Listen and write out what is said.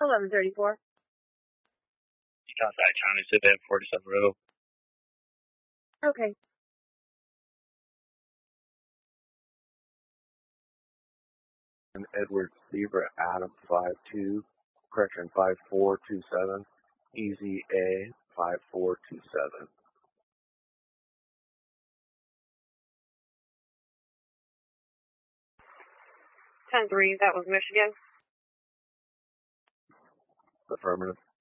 1134. Contact County Civic 47 Row. Okay. And Edward Zebra Adam 5427, Easy A 5427. 10-3, that was Michigan. Affirmative.